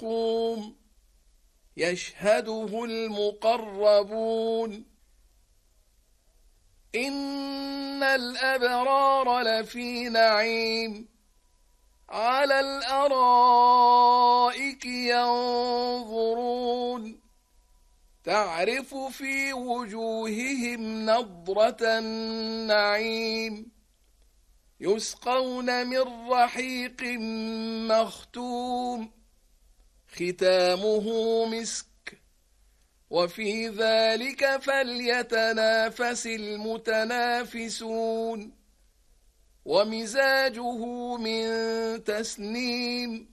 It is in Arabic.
مرقوم يشهده المقربون إن الأبرار لفي نعيم على الأرائك ينظرون تعرف في وجوههم نضرة النعيم يسقون من رحيق مختوم ختامه مسك وفي ذلك فليتنافس المتنافسون ومزاجه من تسنيم